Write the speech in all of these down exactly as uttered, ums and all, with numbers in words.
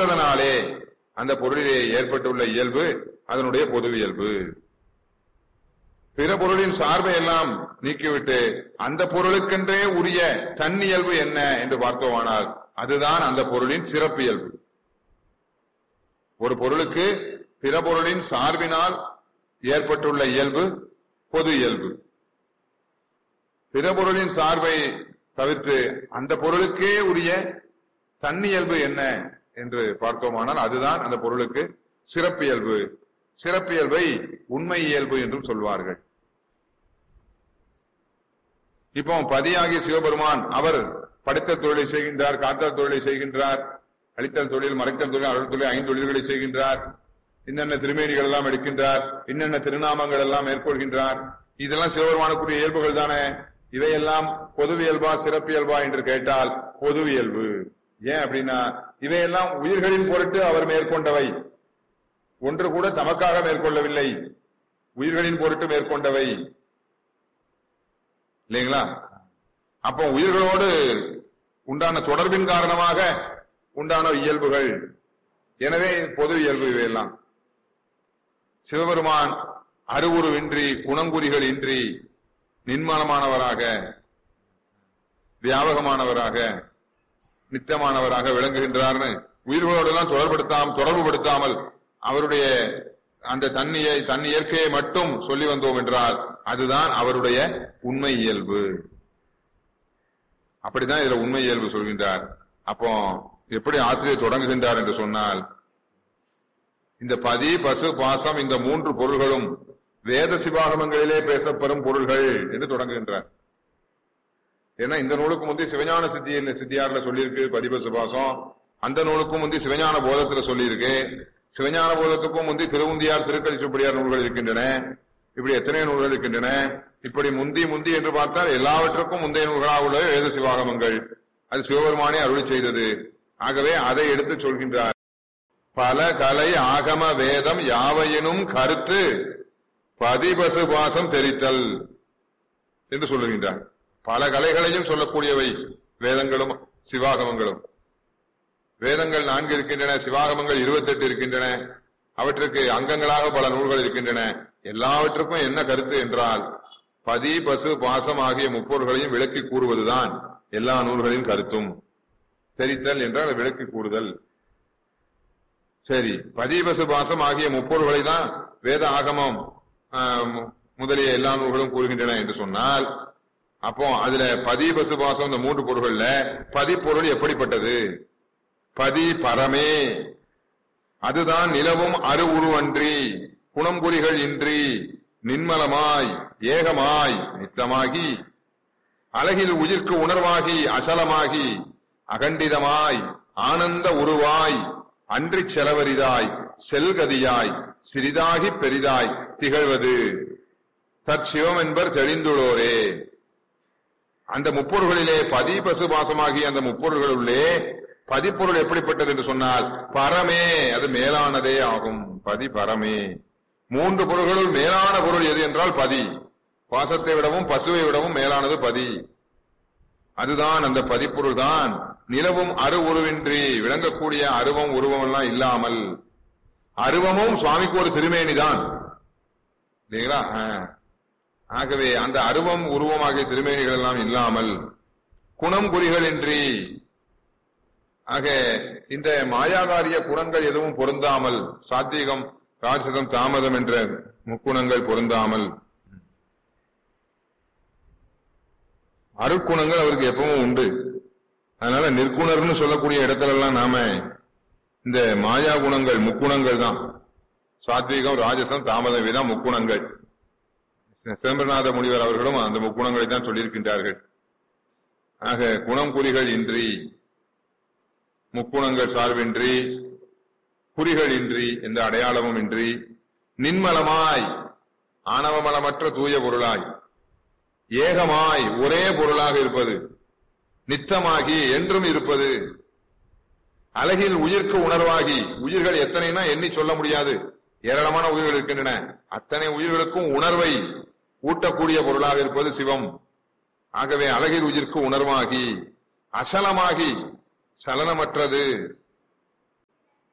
இல்லாததனாலே அந்த பொருளிலே ஏற்பட்டுள்ள இயல்பு அதனுடைய பொது இயல்பு. பிற பொருளின் சார்பை எல்லாம் நீக்கிவிட்டு அந்த பொருளுக்கென்றே உரிய தன்னியல்பு என்ன என்று பார்த்தோமானால் அதுதான் அந்த பொருளின் சிறப்பியல்பு. ஒரு பொருளுக்கு பிற பொருளின் சார்பினால் ஏற்பட்டுள்ள இயல்பு பொது இயல்பு. பிற பொருளின் சார்பை தவிர்த்து அந்த பொருளுக்கே உரிய தன்னியல்பு என்ன என்று பார்த்தோமானால் அதுதான் அந்த பொருளுக்கு சிறப்பியல்பு. சிறப்பியல்பை உண்மை இயல்பு என்றும் சொல்வார்கள். இப்போ பதியாகிய சிவபெருமான் அவர் படைத்த தொழிலை செய்கின்றார், காத்தல் தொழிலை செய்கின்றார், அளித்தல் தொழில், மறைத்தல் தொழில், அருள் தொழில், ஐந்து தொழில்களை செய்கின்றார். இன்னென்ன திருமேனிகள் எல்லாம் எடுக்கின்றார், இன்னென்ன திருநாமங்கள் எல்லாம் மேற்கொள்கின்றார். இதெல்லாம் சிவபெருமானுக்குரிய இயல்புகள் தானே. இவையெல்லாம் பொது இயல்பா சிறப்பியல்பா என்று கேட்டால் பொது இயல்பு. ஏன் அப்படின்னா இவையெல்லாம் உயிர்களின் பொருட்டு அவர் மேற்கொண்டவை, ஒன்று கூட தமக்காக மேற்கொள்ளவில்லை, உயிர்களின் பொருட்டு மேற்கொண்டவை இல்லைங்களா? அப்போ உயிர்களோடு உண்டான தொடர்பின் காரணமாக உண்டான இயல்புகள். எனவே பொது இயல்பு இவையெல்லாம். சிவபெருமான் அருவுருவின்றி குணங்குறிகள் இன்றி நின்மலமானவராக வியாபகமானவராக நித்தியமானவராக விளங்குகின்றார்னு உயிர்களோடு எல்லாம் தொடர்படுத்தாம தொடர்புபடுத்தாமல் அவருடைய அந்த தன்னியை தன் இயற்கையை மட்டும் சொல்லி வந்தோம் என்றால் அதுதான் அவருடைய உண்மை இயல்பு. அப்படிதான் இதுல உண்மை இயல்பு சொல்கின்றார். அப்போ எப்படி ஆசிரியர் தொடங்குகின்றார் என்று சொன்னால், இந்த பதி பசு பாசம் இந்த மூன்று பொருள்களும் வேத சிவாகமங்களிலே பேசப்படும் பொருள்கள் என்று தொடங்குகின்றார். ஏன்னா இந்த நூலுக்கு முந்தி சிவஞான சித்தியில சித்தியார்ல சொல்லியிருக்கு பதிபசு பாசம், அந்த நூலுக்கும் முந்தி சிவஞான போதத்துல சொல்லியிருக்கு, சிவஞான போதத்துக்கும் முந்தி திருவுந்தியார் திருக்கடி சுப்படியார் நூல்கள் இருக்கின்றன. இப்படி எத்தனை நூல்கள் இருக்கின்றன. இப்படி முந்தி முந்தி என்று பார்த்தால் எல்லாவற்றுக்கும் முந்தைய நூல்களாக உள்ள வேத சிவாகமங்கள். அது சிவபெருமானே அருளி செய்தது. ஆகவே அதை எடுத்து சொல்கின்றார். பல கலை ஆகம வேதம் யாவையினும் கருத்து பதிபசு பாசம் தெரித்தல் என்று சொல்லுகின்றார். பல கலைகளையும் சொல்லக்கூடியவை வேதங்களும் சிவாகமங்களும். வேதங்கள் நான்கு இருக்கின்றன, சிவாகமங்கள் இருபத்தி எட்டு இருக்கின்றன. அவற்றுக்கு அங்கங்களாக பல நூல்கள் இருக்கின்றன. எல்லாவற்றுக்கும் என்ன கருத்து என்றால் பதி பசு பாசம் ஆகிய முப்பொருள்களையும் விளக்கி கூறுவதுதான் எல்லா நூல்களின் கருத்தும். தெரித்தல் என்றால் விளக்கி கூறுதல். சரி, பதி பசு பாசம் ஆகிய முப்பொருள்களை தான் வேத ஆகமம் முதலிய எல்லா நூல்களும் கூறுகின்றன என்று சொன்னால், அப்போ அதுல பதி பசு பாசம் இந்த மூன்று பொருள்கள்ல பதிப்பொருள் எப்படிப்பட்டது? பதி பரமே, அதுதான் நிலவும் அரு உருவன்றி குணம்புரிகள் இன்றி நின்மலமாய் ஏகமாய் நித்தமாகி அழகில் உயிர்க்கு உணர்வாகி அசலமாகி அகண்டிதமாய் ஆனந்த உருவாய் அன்றி செலவரிதாய் செல்கதியாய் சிறிதாகி பெரிதாய் திகழ்வது தற்சிவம் என்பர் தெளிந்துள்ளோரே. அந்த முப்பொருள்களிலே பதி பசு பாசமாகிய அந்த முப்பொருள்களுள்ளே பதிப்பொருள் எப்படிப்பட்டது என்று சொன்னால் பரமே, அது மேலானதே ஆகும். பதி பரமே. மூன்று பொருள்களுள் மேலான பொருள் எது என்றால் பதி. பாசத்தை விடவும் பசுவை விடவும் மேலானது பதி. அதுதான் அந்த பதிப்பொருள் தான் நிலவும் அரு உருவின்றி விளங்கக்கூடிய அருவம் உருவம் எல்லாம் இல்லாமல். அருவமும் சுவாமிக்கு ஒரு திருமேனிதான் இல்லைங்களா? ஆகவே அந்த அருவம் உருவமாகிய திருமேனிகள் எல்லாம் இல்லாமல் குணம் குறிகள் இன்றி, ஆக இந்த மாயாகாரிய குணங்கள் எதுவும் பொருந்தாமல், சாத்வீகம் ராஜசம் தாமதம் என்ற முக்குணங்கள் பொருந்தாமல், அருட்குணங்கள் அவருக்கு எப்பவும் உண்டு. அதனால நிற்குணர்னு சொல்லக்கூடிய இடத்துல எல்லாம் நாம இந்த மாயா குணங்கள் முக்குணங்கள் தான். சாத்வீகம் ராஜசம் தாமதம் இவைதான் முக்குணங்கள். சிதம்பரநாத முனிவர் அவர்களும் அந்த முக்குணங்களை தான் சொல்லியிருக்கின்றார்கள். ஆக குணம் குறிகள் இன்றி, முக்குணங்கள் சார்பின்றி, குறிகள் இன்றி, எந்த அடையாளமும் இன்றி, நின்மலமாய் ஆணவமலமற்ற தூய பொருளாய், ஏகமாய் ஒரே பொருளாக இருப்பது, நித்தமாகி என்றும் இருப்பது, அழகில் உயிர்க்கு உணர்வாகி, உயிர்கள் எத்தனைனா எண்ணி சொல்ல முடியாது, ஏராளமான உயிர்கள் இருக்கின்றன. அத்தனை உயிர்களுக்கும் உணர்வை ஊட்டக்கூடிய பொருளாக இருப்பது சிவம். ஆகவே அழகில் உயிர்க்கு உணர்வாகி, அசலமாகி, சலனமற்றது,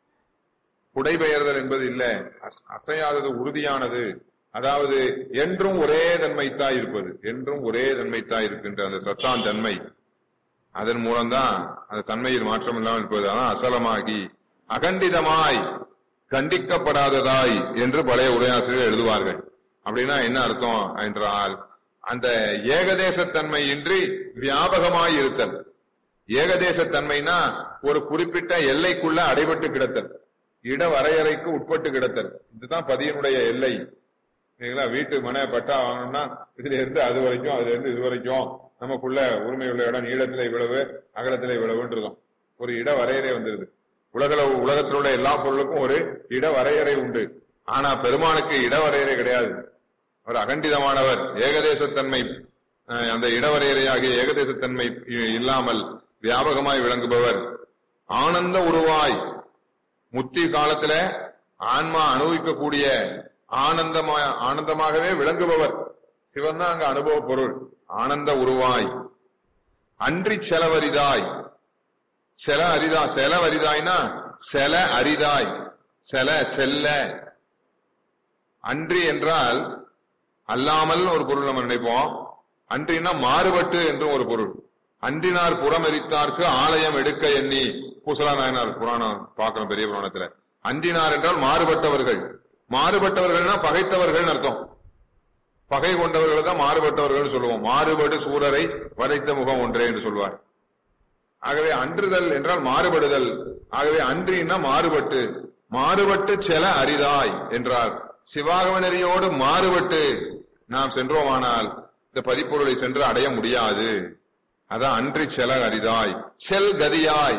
புடைபெயர்தல் என்பது இல்ல, அசையாதது, உறுதியானது. அதாவது என்றும் ஒரே தன்மைத்தாய் இருப்பது, என்றும் ஒரே தன்மைத்தாய் இருக்கின்ற அந்த சத்தான் தன்மை, அதன் மூலம்தான் அந்த தன்மையில் மாற்றம் இல்லாமல் இருப்பது. அதான் அசலமாகி அகண்டிதமாய் கண்டிக்கப்படாததாய் என்று பழைய உரையாசிரியர் எழுதுவார்கள். அப்படின்னா என்ன அர்த்தம் என்றால், அந்த ஏகதேசத்தன்மை இன்றி வியாபகமாய் இருத்தல். ஏகதேசத்தன்மைனா ஒரு குறிப்பிட்ட எல்லைக்குள்ள அடைபட்டு கிடத்தல், இட வரையறைக்கு உட்பட்டு கிடத்தல். இதுதான் பதியினுடைய எல்லை. வீட்டு மன பட்டா வாங்கணும்னா இதுல இருந்து அது வரைக்கும், அதுல இருந்து இது வரைக்கும் நமக்குள்ள உரிமை உள்ள இடம் நீளத்துல இவ்வளவு, அகலத்துல இவ்வளவுன்னு இருக்கும். ஒரு இட வரையறை வந்துருது. உலக உலகத்தில் உள்ள எல்லா பொருளுக்கும் ஒரு இட வரையறை உண்டு. ஆனா பெருமானுக்கு இட வரையறை கிடையாது. அவர் அகண்டிதமானவர், ஏகதேசத்தன்மை, அந்த இடவரையறையாகிய ஏகதேசத்தன்மை இல்லாமல் வியாபகமாய் விளங்குபவர். ஆனந்த உருவாய், முத்தி காலத்துல ஆன்மா அனுபவிக்கக்கூடிய ஆனந்தமா ஆனந்தமாகவே விளங்குபவர் சிவன் தான் அங்க அனுபவ பொருள். ஆனந்த உருவாய் அன்றி செலவரிதாய், செல அரிதா, செலவரிதாய்னா செல அரிதாய், செல செல்ல. அன்றி என்றால் அல்லாமல் ஒரு பொருள் நம்ம நினைப்போம். அன்றினா மாறுபட்டு என்றும் ஒரு பொருள். அன்றினார் புறம் எரித்தார்க்கு ஆலயம் எடுக்க எண்ணி, பூசலா நாயனார் புராணம் பார்க்கிறோம் பெரிய புராணத்துல. அன்றினார் என்றால் மாறுபட்டவர்கள். மாறுபட்டவர்கள்னா பகைத்தவர்கள் அர்த்தம். பகை கொண்டவர்கள் தான் மாறுபட்டவர்கள் சொல்லுவோம். மாறுபடு சூரரை வதைத்த முகம் ஒன்றே என்று சொல்வார். ஆகவே அன்றுதல் என்றால் மாறுபடுதல். ஆகவே அன்றினா மாறுபட்டு, மாறுபட்டு செல அரிதாய் என்றார். சிவாகம நெறியோடு மாறுபட்டு நாம் சென்றோமானால் இந்த பதிப்பொருளை சென்று அடைய முடியாது. அதான் அன்றி செல அரிதாய். செல் கதியாய்,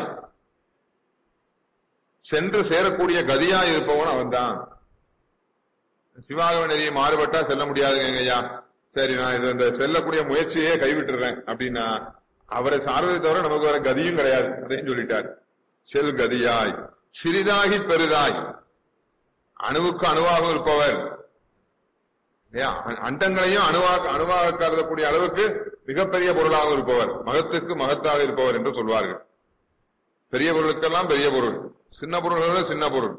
சென்று சேரக்கூடிய கதியாய் இருப்பவன் அவன் தான். சிவாகம நெறியை மாறுபட்டா செல்ல முடியாதுங்க ஐயா, சரி நான் இது இந்த செல்லக்கூடிய முயற்சியே கைவிட்டுறேன் அப்படின்னா அவரை சார்வதை தவிர நமக்கு வர கதியும் கிடையாது. அதையும் சொல்லிட்டார். செல் கதியாய் சிறிதாகி பெரிதாய், அணுவுக்கு அணுவாக இருப்பவர், அண்டங்களையும் அணுவாக அணுவாக கருதக்கூடிய அளவுக்கு மிகப்பெரிய பொருளாக இருப்பவர், மகத்துக்கு மகத்தாக இருப்பவர் என்று சொல்வார்கள். பெரிய பொருளுக்கெல்லாம் பெரிய பொருள், சின்ன பொருள்கள் சின்ன பொருள்,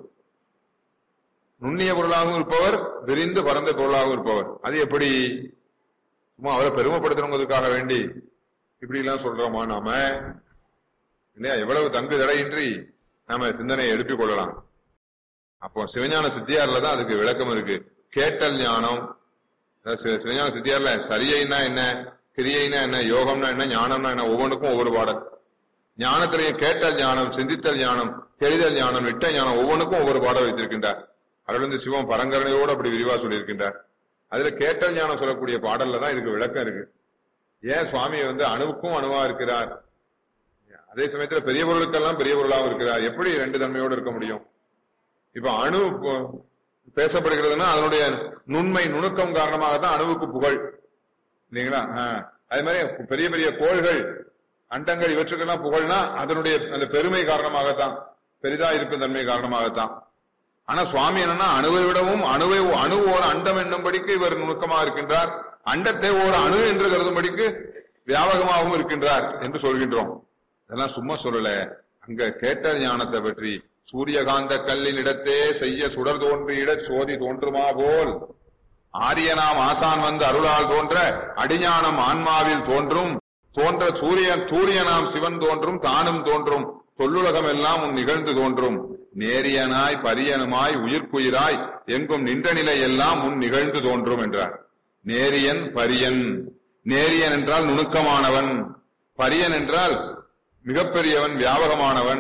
நுண்ணிய பொருளாகவும் இருப்பவர், விரிந்து பரந்த பொருளாகவும் இருப்பவர். அது எப்படி? சும்மா அவரை பெருமைப்படுத்தணுங்கிறதுக்காக வேண்டி இப்படி எல்லாம் சொல்றோமா நாம? இல்லையா? எவ்வளவு தங்கு தடையின்றி நாம சிந்தனையை எழுப்பிக் கொள்ளலாம். அப்போ சிவஞான சித்தியார்ல தான் அதுக்கு விளக்கம் இருக்கு. கேட்டல் ஞானம், சிவஞான சித்தியார்ல சரியைனா என்ன, கிரியைனா என்ன, யோகம்னா என்ன, ஞானம்னா என்ன, ஒவ்வொன்றுக்கும் ஒவ்வொரு பாடல். ஞானத்திலையும் கேட்டல் ஞானம், சிந்தித்தல் ஞானம், தெரிதல் ஞானம், இட்ட ஞானம், ஒவ்வொன்றுக்கும் ஒவ்வொரு பாடம் வைத்திருக்கின்றார். அருள்ந்து சிவம் பரங்கரணையோடு அப்படி விரிவா சொல்லியிருக்கின்றார். அதுல கேட்டல் ஞானம் சொல்லக்கூடிய பாடல்ல தான் இதுக்கு விளக்கம் இருக்கு. ஏன் சுவாமி வந்து அணுவுக்கும் அணுவா இருக்கிறார், அதே சமயத்துல பெரிய பொருளுக்கெல்லாம் பெரிய பொருளாகவும் இருக்கிறார், எப்படி ரெண்டு தன்மையோடு இருக்க முடியும்? இப்ப அணு பேசப்படுகிறதுனா அதனுடைய நுண்மை நுணுக்கம் காரணமாகத்தான் அணுவுக்கு புகழ், இல்லைங்களா? அதே மாதிரி பெரிய பெரிய கோள்கள், அண்டங்கள், இவற்றுக்கெல்லாம் புகழ்னா அதனுடைய அந்த பெருமை காரணமாகத்தான், பெரிதா இருக்கும் தன்மை காரணமாகத்தான். ஆனா சுவாமி என்னன்னா அணுவை விடவும் அணுவை அணு ஓர் அண்டம் என்னும்படிக்கு இவர் நுணுக்கமாக இருக்கின்றார், அண்டத்தை ஓர் அணு என்று கருதும்படிக்கு வியாபகமாகவும் இருக்கின்றார் என்று சொல்கின்றோம். இதெல்லாம் சும்மா சொல்லல. அங்க கேட்ட ஞானத்தை பற்றி சூரியகாந்த கல்லின் இடத்தே செய்ய சுடர் தோன்றியிட சோதி தோன்றுமா போல் ஆரியனாம் ஆசான் வந்து அருளால் தோன்ற அடிஞானம் ஆன்மாவில் தோன்றும், தோன்ற சூரியன் சூரியனாம் சிவன் தோன்றும், தானும் தோன்றும், தொல்லுலகம் எல்லாம் உன் நிகழ்ந்து தோன்றும், நேரியனாய் பரியனுமாய் உயிர்க்குயிராய் எங்கும் நின்ற நிலை எல்லாம் முன் நிகழ்ந்து தோன்றும் என்றார். நேரியன் பரியன். நேரியன் என்றால் நுணுக்கமானவன், பரியன் என்றால் மிகப்பெரியவன், வியாபகமானவன்.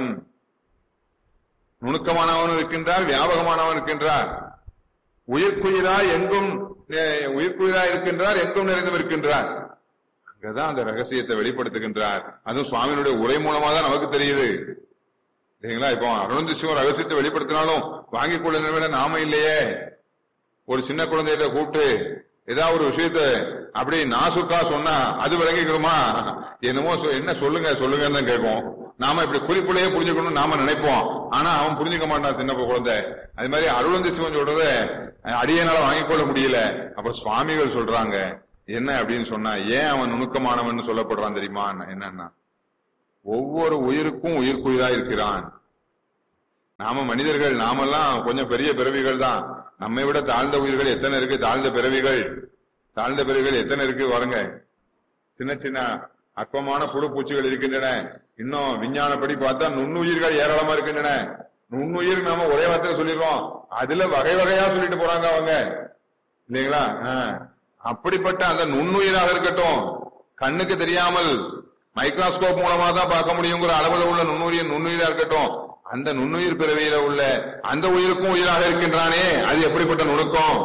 நுணுக்கமானவன் இருக்கின்றார், வியாபகமானவன் இருக்கின்றார். உயிர்க்குயிராய் எங்கும் உயிர்க்குயிராய் இருக்கின்றார், எங்கும் நிறைந்தும் இருக்கின்றார். அங்கதான் அந்த ரகசியத்தை வெளிப்படுத்துகின்றார். அதுவும் சுவாமியினுடைய உரை மூலமா தான் நமக்கு தெரியுது, இல்லைங்களா? இப்போ அருணந்தி சிவம் ரகசியத்தை வெளிப்படுத்தினாலும் வாங்கிக் கொள்ள நிலைமையில நாம இல்லையே. ஒரு சின்ன குழந்தைகிட்ட கூப்பிட்டு ஏதாவது ஒரு விஷயத்த அப்படி நாசுக்கா சொன்னா அது விளங்கிக்கிறோமா? என்னமோ என்ன சொல்லுங்க சொல்லுங்கன்னு தான் கேட்போம். நாம இப்படி குறிப்புலையே புரிஞ்சுக்கணும்னு நாம நினைப்போம். ஆனா அவன் புரிஞ்சுக்க மாட்டான், சின்ன குழந்தை. அது மாதிரி அருளந்தி சிவன் சொல்றத அடியனால வாங்கிக் கொள்ள முடியல. அப்ப சுவாமிகள் சொல்றாங்க என்ன அப்படின்னு சொன்னா, ஏன் அவன் நுணுக்கமானவன் சொல்லப்படுறான் தெரியுமா? என்னன்னா, ஒவ்வொரு உயிருக்கும் உயிர்க்குயிரா இருக்கிறான். நாம மனிதர்கள், நாமெல்லாம் கொஞ்சம் பெரிய பிறவிகள் தான். நம்மை விட தாழ்ந்த உயிர்கள் எத்தனை இருக்கு, தாழ்ந்த பிறவிகள் தாழ்ந்த பிறவிகள் எத்தனை இருக்கு பாருங்க. சின்ன சின்ன அற்பமான புழு பூச்சிகள் இருக்கின்றன. இன்னும் விஞ்ஞானப்படி பார்த்தா நுண்ணுயிர்கள் ஏராளமா இருக்கின்றன. நுண்ணுயிர் நாம ஒரே வார்த்தையில சொல்லிடுவோம், அதுல வகை வகையா சொல்லிட்டு போறாங்க அவங்க, இல்லைங்களா? அப்படிப்பட்ட அந்த நுண்ணுயிராக இருக்கட்டும், கண்ணுக்கு தெரியாமல் மைக்ரோஸ்கோப் மூலமா தான் பார்க்க முடியுங்கிற அளவுல உள்ள நுண்ணுயிர் நுண்ணுயிரா இருக்கட்டும், அந்த நுண்ணுயிர் பிறவியில உள்ள அந்த உயிருக்கும் உயிராக இருக்கின்றானே, அது எப்படிப்பட்ட நுணுக்கம்!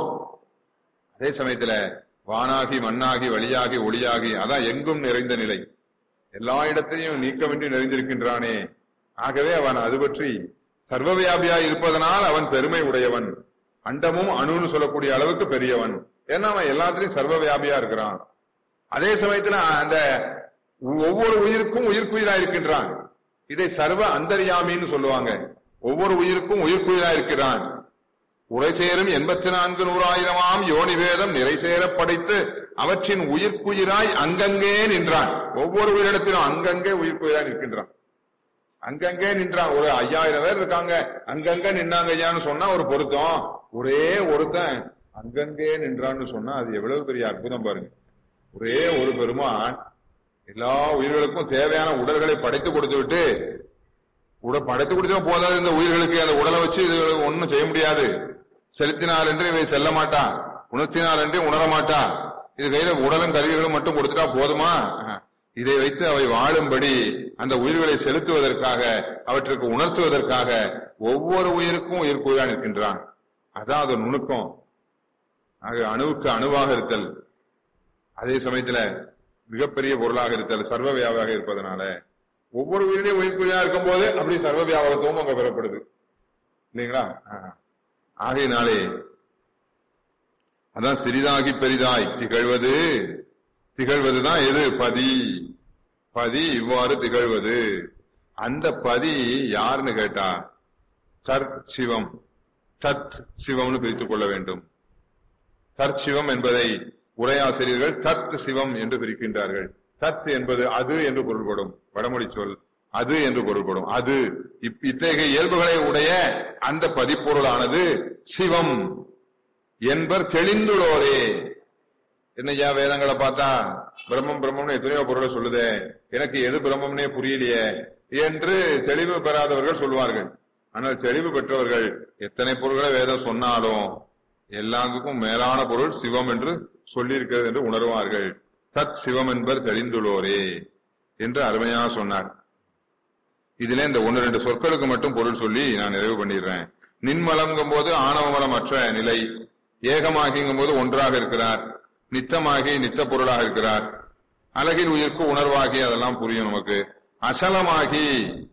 அதே சமயத்துல வானாகி மண்ணாகி வழியாகி ஒளியாகி, அதான் எங்கும் நிறைந்த நிலை, எல்லா இடத்தையும் நீக்கமின்றி நிறைந்திருக்கின்றானே. ஆகவே அவன் அது பற்றி சர்வவியாபியாய் இருப்பதனால் அவன் பெருமை உடையவன், அண்டமும் அணுன்னு சொல்லக்கூடிய அளவுக்கு பெரியவன். ஏன்னா அவன் எல்லாத்திலையும் சர்வவியாபியா இருக்கிறான். அதே சமயத்துல அந்த ஒவ்வொரு உயிருக்கும் உயிர்க்குயிரா இருக்கின்றான். இதை சர்வ அந்தர்யாமின்னு சொல்லுவாங்க. ஒவ்வொரு உயிருக்கும் உயிர்க்குயிரா இருக்கிறான். உரை சேரும் எண்பத்தி நான்கு நூறாயிரமாம் யோனி வேதம் நிறை சேர படைத்து அவற்றின் உயிர்க்குயிராய் அங்கங்கே நின்றான். ஒவ்வொரு உயிரிடத்திலும் அங்கங்கே உயிர்க்குயிராய் நிற்கின்றான். அங்கங்கே நின்றான். ஒரு ஐயாயிரம் பேர் இருக்காங்க, அங்கங்க நின்னாங்க ஐயான்னு சொன்னா ஒரு பொருத்தம். ஒரே ஒருத்தன் அங்கங்கே நின்றான்னு சொன்னா அது எவ்வளவு பெரிய அற்புதம் பாருங்க. ஒரே ஒரு பெருமான் எல்லா உயிர்களுக்கும் தேவையான உடல்களை படைத்து கொடுத்து விட்டு, உடல் படைத்து கொடுத்தா போதாது, இந்த உயிர்களுக்கு அந்த உடலை வச்சு இது ஒன்னும் செய்ய முடியாது. செலுத்தினால் என்று இவை செல்ல மாட்டான், உணர்த்தினால் என்று உணர மாட்டான். இது கையில உடலும் கருவிகளும் மட்டும் கொடுத்துட்டா போதுமா? இதை வைத்து அவை வாழும்படி அந்த உயிர்களை செலுத்துவதற்காக, அவற்றுக்கு உணர்த்துவதற்காக ஒவ்வொரு உயிருக்கும் உயிர்க்குயிரா நிற்கின்றான். அதான் அது நுணுக்கம். ஆக அணுவுக்கு அணுவாக இருத்தல், அதே சமயத்துல மிகப்பெரிய பொருளாக இருத்தல், சர்வ வியாபாக இருப்பதனால ஒவ்வொரு உயிரிலையும் உயிர்க்குயிரா இருக்கும் போது அப்படி சர்வ வியாபகத்துவம் அங்க பெறப்படுது, இல்லைங்களா? ஆகையினாலே அதான் சிறிதாகி பெரிதாய் திகழ்வது. திகழ்வதுதான் எது? பதி. பதி இவ்வாறு திகழ்வது. அந்த பதி யாருன்னு கேட்டா சர் சிவம், சத் சிவம்னு பிரித்துக் கொள்ள வேண்டும். தற்சிவம் என்பதை உரையாசிரியர்கள் தத் சிவம் என்று பிரிக்கின்றார்கள். தத் என்பது அது என்று பொருள்படும், வடமொழி சொல் அது என்று பொருள்படும். அது இத்தகைய இயல்புகளை உடைய அந்த பதிப்பொருளானது சிவம் என்பர் தெளிந்துள்ளோரே. என்னையா வேதங்களை பார்த்தா பிரம்மம் பிரம்மம்னு எத்தனையோ பொருளை சொல்லுதே, எனக்கு எது பிரம்மம்னே புரியலையே என்று தெளிவு பெறாதவர்கள் சொல்வார்கள். ஆனால் தெளிவு பெற்றவர்கள் எத்தனை பொருள்களை வேதம் சொன்னாலும் எல்லாத்துக்கும் மேலான பொருள் சிவம் என்று சொல்லியிருக்கிறது என்று உணர்வார்கள். தத் சிவம் என்பர் தெரிந்துள்ளோரே என்று அருமையா சொன்னார். இதுல இந்த ஒன்னு ரெண்டு சொற்களுக்கு மட்டும் பொருள் சொல்லி நான் நிறைவு பண்ணிடுறேன். நின்மலங்கும் போது ஆணவமலம் அற்ற நிலை, ஏகமாகிங்கும் போது ஒன்றாக இருக்கிறார், நித்தமாகி நித்த பொருளாக இருக்கிறார், அழகில் உயிர்க்கு உணர்வாகி, அதெல்லாம் புரியும் நமக்கு. அசலமாகி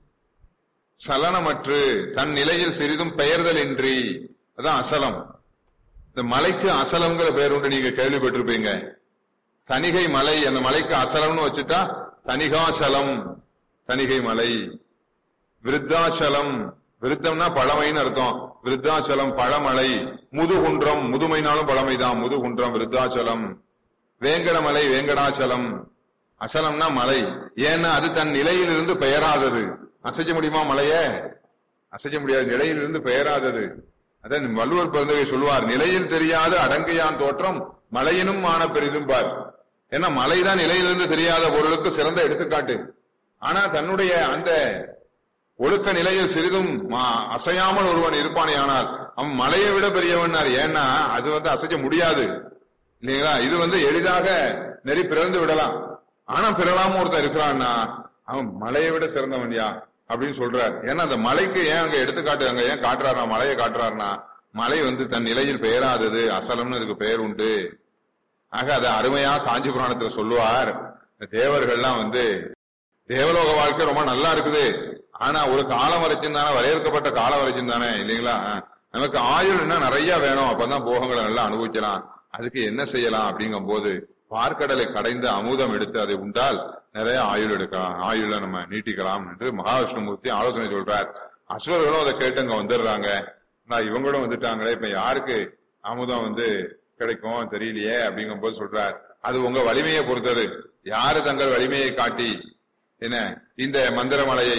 சலனமற்று தன் நிலையில் சிறிதும் பெயர்தல் இன்றி, அதான் அசலம். இந்த மலைக்கு அசலம்ங்கிற பெயர் உண்டு, நீங்க கேள்விப்பட்டிருப்பீங்க. தணிகை மலை, அந்த மலைக்கு அசலம்னு வச்சுட்டா தணிகாசலம், தணிகை மலை. விருத்தாச்சலம், விருத்தம்னா பழமைன்னு அர்த்தம், விருத்தாச்சலம் பழமலை. முதுகுன்றம், முதுமைனாலும் பழமைதான், முதுகுன்றம் விருத்தாச்சலம். வேங்கடமலை, வேங்கடாச்சலம். அசலம்னா மலை, ஏன்னா அது தன் நிலையிலிருந்து பெயராதது. அசைக்க முடியுமா மலைய? அசைக்க முடியாது, நிலையிலிருந்து பெயராதது. அதான் வள்ளுவர் பிறந்தவை சொல்வார், நிலையில் தெரியாத அடங்கையான் தோற்றம் மலையினும் மான பெரிதும் பார். ஏன்னா மலைதான் நிலையிலிருந்து தெரியாத பொருளுக்கு சிறந்த எடுத்துக்காட்டு. ஆனா தன்னுடைய அந்த ஒழுக்க நிலையில் சிறிதும் அசையாமல் ஒருவன் இருப்பானே, ஆனால் அவன் மலையை விட பெரியவனார். ஏன்னா அது வந்து அசைக்க முடியாது, இல்லைங்களா? இது வந்து எளிதாக நெறி பிறந்து விடலாம். ஆனா பிறலாம ஒருத்தன் இருக்கிறான்னா அவன் மலையை விட சிறந்தவன் யா அப்படின்னு சொல்றார். ஏன்னா அந்த மலைக்கு ஏன் அங்க எடுத்துக்காட்டு அங்க ஏன் காட்டுறாருனா, மலையை காட்டுறாருனா, மலை வந்து தன் நிலையில் பெயராதது, அசலம்னு அதுக்கு பெயர் உண்டு. ஆக அதை அருமையா காஞ்சி புராணத்துல சொல்லுவார். தேவர்கள்லாம் வந்து தேவலோக வாழ்க்கை ரொம்ப நல்லா இருக்குது, ஆனா ஒரு காலம் வரைக்கும் தானே, வரையறுக்கப்பட்ட காலம் வரைக்கும் தானே, இல்லைங்களா? நமக்கு ஆயுள் என்ன நிறைய வேணும், அப்பதான் போகங்களை நல்லா அனுபவிக்கலாம். அதுக்கு என்ன செய்யலாம் அப்படிங்கும் போது பார்க்கடலை கடைந்த அமுதம் எடுத்து அதை உண்டால் நிறைய ஆயுள் எடுக்கலாம், ஆயுள நம்ம நீட்டிக்கலாம் என்று மகாவிஷ்ணுமூர்த்தி ஆலோசனை சொல்றார். அசுரர்களும் அதை கேட்டு அங்க வந்துடுறாங்க. நான் இவங்களும் வந்துட்டாங்களே, இப்ப யாருக்கு அமுதம் வந்து கிடைக்கும் தெரியலையே அப்படிங்கும் போது சொல்றார், அது உங்க வலிமையை பொறுத்தது. யாரு தங்கள் வலிமையை காட்டி என்ன இந்த மந்திரமலையை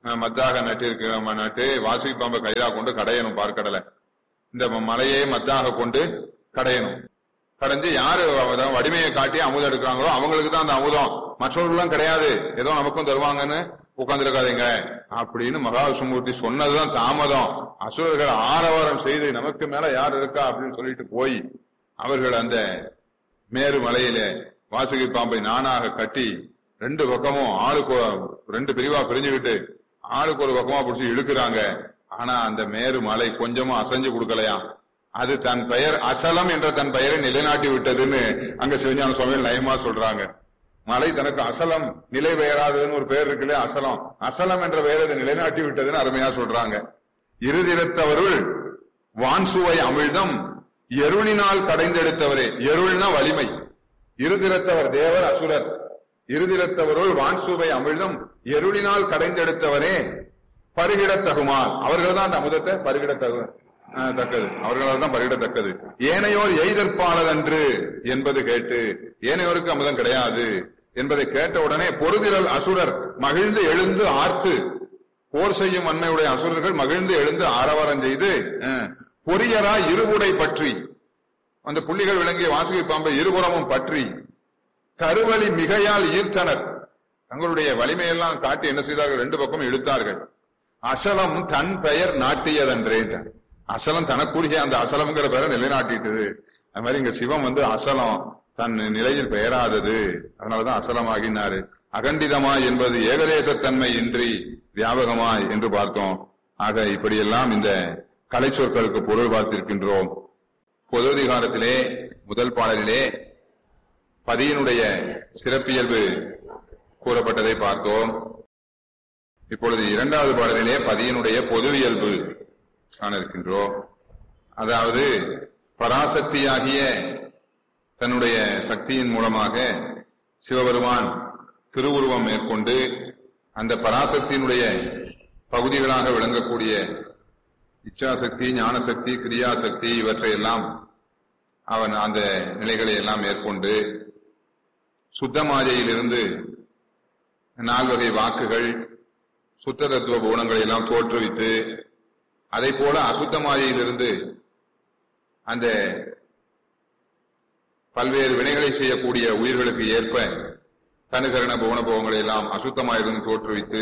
மத்தாக நட்டு நட்டு வாசுகி பாம்பை கைதா கொண்டு கடையணும் பார்க்கடலை. இந்த மலையை மத்தாக கொண்டு கடையணும். கடைஞ்சு யாரு வடிமையை காட்டி அமுதம் எடுக்கிறாங்களோ அவங்களுக்கு தான் அந்த அமுதம், மற்றவர்களும் கிடையாது. ஏதோ நமக்கும் தருவாங்கன்னு உட்கார்ந்துருக்காதீங்க அப்படின்னு மகாவிஷ்ணுமூர்த்தி சொன்னதுதான் தாமதம். அசுரர்கள் ஆரவாரம் செய்து நமக்கு மேல யார் இருக்கா அப்படின்னு சொல்லிட்டு போய் அவர்கள் அந்த மேரு மலையில வாசுகி பாம்பை நானாக கட்டி ரெண்டு பக்கமும் ஆளுக்கு ரெண்டு பிரிவா பிரிஞ்சுக்கிட்டு ஆளுக்கு ஒரு பக்கமா பிடிச்சி இழுக்கிறாங்க. ஆனா அந்த மேரு மலை கொஞ்சமும் அசைஞ்சு கொடுக்கலையா. அது தன் பெயர் அசலம் என்ற தன் பெயரை நிலைநாட்டி விட்டதுன்னு அங்க சிவஞான சுவாமிகள் நயமா சொல்றாங்க. மலை தனக்கு அசலம் நிலை பெயராததுன்னு ஒரு பெயர் இருக்குல்ல, அசலம் அசலம் என்ற பெயரை அதை நிலைநாட்டி விட்டதுன்னு அருமையா சொல்றாங்க. இருதிரத்தவருள் வான்சுவை அமிழ்தம் எருளினால் கடைந்தெடுத்தவரே. எருள்னா வலிமை. இருதிரத்தவர் தேவர் அசுரர். இருதிரத்தவருள் வான்சுவை அமிழ்தம் எருளினால் கடைந்தெடுத்தவரே பருகிடத்தகுமால். அவர்கள் தான் அந்த அமுதத்தை பருகிடத்தகு தக்கது அவர்களால் தான் பருகிடத்தக்கது. ஏனையோர் எய்தற்பாளதன்று என்பது கேட்டு, ஏனையோருக்கு அமுதம் கிடையாது என்பதை கேட்ட உடனே பொருதிரல் அசுரர் மகிழ்ந்து எழுந்து ஆர்த்து, போர் செய்யும் அண்மையுடைய அசுரர்கள் மகிழ்ந்து எழுந்து ஆரவாரம் செய்து பொரியரா இருபுடை பற்றி, அந்த புள்ளிகள் விளங்கிய வாசுகி பாம்பை இருபுறமும் பற்றி கருவலி மிகையால் ஈர்த்தனர். தங்களுடைய வலிமையெல்லாம் காட்டி என்ன செய்தார்கள், ரெண்டு பக்கம் இழுத்தார்கள். அசலம் தன் பெயர் நாட்டியதன்றே. அசலம் தனக்குரிய அந்த அசலம்ங்கிற பெயரை நிலைநாட்டிட்டது. அது மாதிரி இங்க சிவம் வந்து அசலம் தன் நிலையில் பெயராதது, அதனாலதான் அசலமாகினாரு. அகண்டிதமாய் என்பது ஏகதேசத்தன்மை இன்றி வியாபகமாய் என்று பார்த்தோம். ஆக இப்படியெல்லாம் இந்த கலை சொற்களுக்கு பொருள் பார்த்திருக்கின்றோம். பொதுதிகாரத்திலே முதல் பாடலிலே பதியினுடைய சிறப்பியல்பு கூறப்பட்டதை பார்த்தோம். இப்பொழுது இரண்டாவது பாடலிலே பதியினுடைய பொதுவியல்பு காண இருக்கின்றோம். அதாவது பராசக்தியாகிய தன்னுடைய சக்தியின் மூலமாக சிவபெருமான் திருவுருவம் மேற்கொண்டு அந்த பராசக்தியினுடைய பகுதிகளாக விளங்கக்கூடிய இச்சாசக்தி, ஞானசக்தி, கிரியாசக்தி இவற்றையெல்லாம் அவன் அந்த நிலைகளை எல்லாம் மேற்கொண்டு சுத்தமாஜையிலிருந்து நால்வகை வாக்குகள் சுத்த தத்துவ குணங்களை எல்லாம் தோற்றுவித்து, அதை போல அசுத்த மாயையிலிருந்து அந்த பல்வேறு வினைகளை செய்யக்கூடிய உயிர்களுக்கு ஏற்ப தனுகரண புவனபோகங்களை எல்லாம் அசுத்தமாயிருந்து தோற்றுவித்து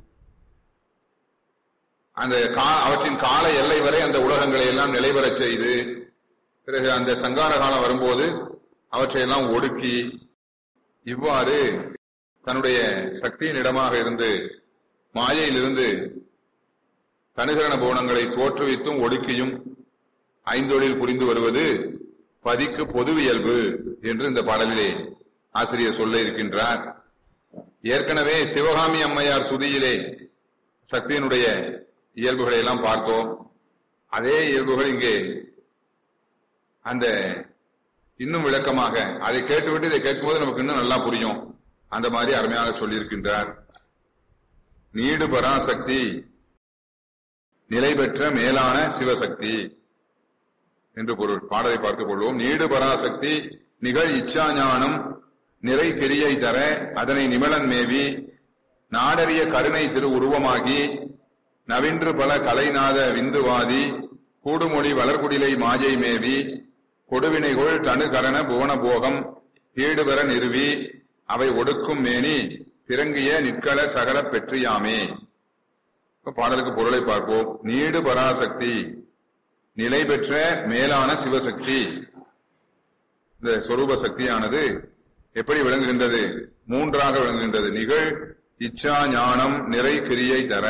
அந்த அவற்றின் கால எல்லை வரை அந்த உலகங்களை எல்லாம் நிலைபெறச் செய்து, பிறகு அந்த சங்கார காலம் வரும்போது அவற்றையெல்லாம் ஒடுக்கி, இவ்வாறு தன்னுடைய சக்தியின் இடமாக இருந்து மாயையிலிருந்து தனுகரண புவனங்களை தோற்றுவித்தும் ஒடுக்கியும் ஐந்தொழில் புரிந்து வருவது பதிக்கு பொதுவியல்பு என்று இந்த பாடலிலே ஆசிரியர் சொல்ல இருக்கின்றார். ஏற்கனவே சிவகாமி அம்மையார் சுதியிலே சக்தியினுடைய இயல்புகளை எல்லாம் பார்த்தோம். அதே இயல்புகள் இங்கே அந்த இன்னும் விளக்கமாக அதை கேட்டுவிட்டு இதை கேட்கும்போது நமக்கு இன்னும் நல்லா புரியும். அந்த மாதிரி அருமையாக சொல்லியிருக்கின்றார். நீடு பராசக்தி நிலை பெற்ற மேலான சிவசக்தி என்று பொருள். பாடலை பார்த்துக் கொள்வோம். நீடு பராசக்தி நிகழ் இச்சா ஞானம் நிறை கிரியை தர அதனை நிமலன் மேவி நாடறிய கருணை திரு உருவமாகி நவின்று பல கலைநாத விந்துவாதி கூடுமொழி வளர்குடிலை மாஜை மேவி கொடுவினைகொள் தனு கரண புவன போகம் ஈடுபெற நிறுவி அவை ஒடுக்கும் மேனி பிறங்கிய நிற்கள சகல பெற்றியாமே. பாடலுக்கு பொருளை பார்ப்போம். நீடு பராசக்தி நிலை பெற்ற மேலான சிவசக்தி. இந்த சொரூப சக்தியானது எப்படி விளங்குகின்றது? மூன்றாக விளங்குகின்றது. நிகழ் இச்சா ஞானம் நிறை கிரியை தர,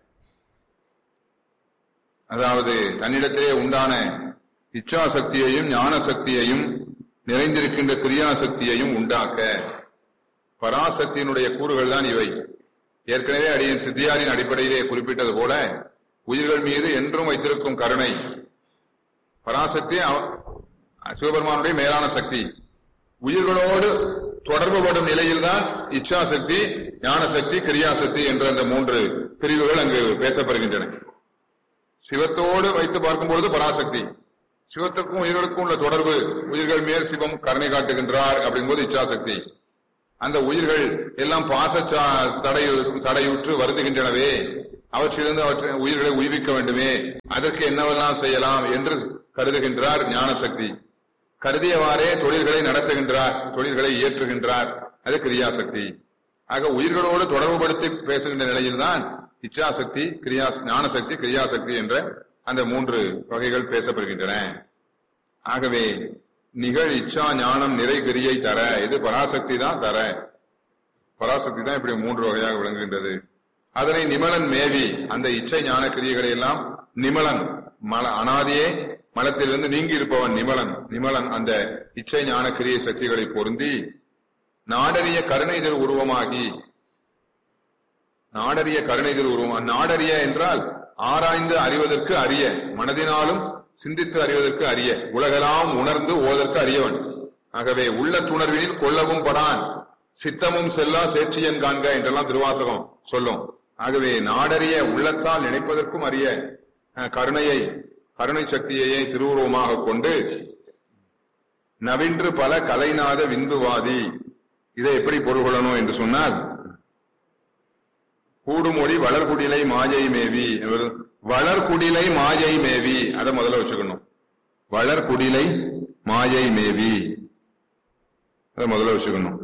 அதாவது தன்னிடத்திலே உண்டான இச்சா சக்தியையும் ஞான சக்தியையும் நிறைந்திருக்கின்ற கிரியா சக்தியையும் உண்டாக்க. பராசக்தியினுடைய கூறுகள் தான் இவை. ஏற்கனவே அடியின் சித்தியாரின் அடிப்படையிலே குறிப்பிட்டது போல உயிர்கள் மீது என்றும் வைத்திருக்கும் கருணை. பராசக்தி சிவபெருமானுடைய மேலான சக்தி. உயிர்களோடு தொடர்பு படும் நிலையில்தான் இச்சா சக்தி, ஞான சக்தி, கிரியாசக்தி என்ற அந்த மூன்று பிரிவுகள் அங்கு பேசப்படுகின்றன. சிவத்தோடு வைத்து பார்க்கும்பொழுது பராசக்தி, சிவத்துக்கும் உயிர்களுக்கும் உள்ள தொடர்பு, உயிர்கள் மேல் சிவம் கருணை காட்டுகின்றார் அப்படிங்கும்போது இச்சாசக்தி. அந்த உயிர்கள் எல்லாம் பாச தடை தடையுற்று வருந்துகின்றனவே அவற்றிலிருந்து அவற்றை உயிர்களை உய்விக்க வேண்டுமே, அதற்கு என்னவெல்லாம் செய்யலாம் என்று கருதுகின்றார் ஞான சக்தி. கருதியவாறே தொழில்களை நடத்துகின்றார், தொழில்களை இயற்றுகின்றார், அது கிரியாசக்தி. ஆக உயிர்களோடு தொடர்புபடுத்தி பேசுகின்ற நிலையில்தான் இச்சாசக்தி, கிரியா ஞானசக்தி, கிரியாசக்தி என்ற அந்த மூன்று வகைகள் பேசப்படுகின்றன. ஆகவே நிகழ் இச்சா ஞானம் நிறை கிரியை தர, இது பராசக்தி தான் தர, பராசக்தி தான் இப்படி மூன்று வகையாக விளங்குகின்றது. அதனை நிமலன் மேவி, அந்த இச்சை ஞான கிரியைகளை எல்லாம் நிமலன் மல அனாதியே மலத்திலிருந்து நீங்கி இருப்பவன் நிமலன். நிமலன் அந்த இச்சை ஞான கிரியை சக்திகளை பொருந்தி நாடறிய கருணைதல் உருவமாகி, நாடறிய கருணைதல் உருவம். நாடறிய என்றால் ஆராய்ந்து அறிவதற்கு அறிய, மனதினாலும் சிந்தித்து அறிவதற்கு அறிய, உலகெல்லாம் உணர்ந்து ஓதற்கு அறியவன். ஆகவே உள்ள துணர்வினில் கொள்ளவும் படான், சித்தமும் செல்லா சேற்றியன் காண்க என்றெல்லாம் திருவாசகம் சொல்லும். ஆகவே நாடறிய உள்ளத்தால் நினைப்பதற்கும் அறிய கருணையை, கருணை சக்தியையே திருவுருவமாக கொண்டு நவின்று பல கலைநாத விந்துவாதி. இதை எப்படி பொருள் கொள்ளணும் என்று சொன்னால், கூடுமொழி வளர்குடிலை மாயை மேவி, வளர்குடிலை மாயை மேவி, அதை முதல்ல வச்சுக்கணும். வளர்குடிலை மாயை மேவி அதை முதல்ல வச்சுக்கணும்.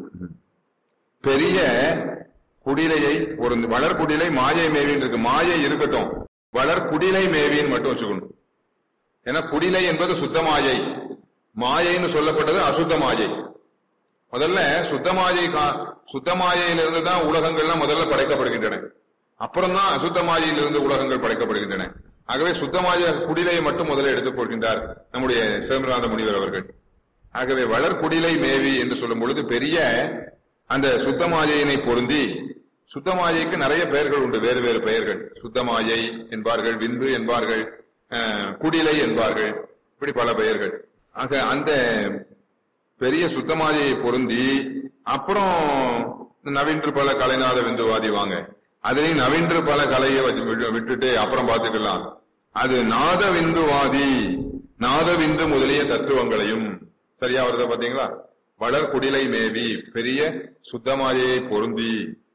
பெரிய குடிலையை ஒரு வளர்குடிலை மாயை மேவின்னு இருக்கு, மாயை இருக்கட்டும், வளர்குடிலை மேவின்னு மட்டும் வச்சுக்கணும். ஏன்னா குடிலை என்பது சுத்த மாயை, மாயைன்னு சொல்லப்பட்டது அசுத்த மாயை. முதல்ல சுத்த மாயை, சுத்த மாயையிலிருந்து தான் உலகங்கள்லாம் முதல்ல படைக்கப்படுகின்றன, அப்புறம் தான் அசுத்த மாயையிலிருந்து உலகங்கள் படைக்கப்படுகின்றன. ஆகவே சுத்த மாய குடிலையை மட்டும் முதல்ல எடுத்துக் கொள்கின்றார் நம்முடைய சிதம்பரநாத முனிவர் அவர்கள். ஆகவே வளர்குடிலை மேவி என்று சொல்லும் பொழுது பெரிய அந்த சுத்த மாயையினை பொருந்தி, சுத்த மாயைக்கு நிறைய பெயர்கள் உண்டு, வேறு வேறு பெயர்கள். சுத்த மாயை என்பார்கள், விந்து என்பார்கள், குடிலை என்பார்கள், இப்படி பல பெயர்கள். ஆக அந்த பெரிய சுத்தமாதியை பொருந்தி அப்புறம் நவீன்று பல கலைநாத விந்துவாதி வாங்க, அதுலயும் நவீன்று பல கலையை விட்டுட்டு அப்புறம் பார்த்துக்கலாம். அது நாத விந்துவாதி, நாத விந்து முதலிய தத்துவங்களையும் சரியா வருத பாத்தீங்களா. வளர்குடிலை மேவி பெரிய சுத்தமாதியை பொருந்தி,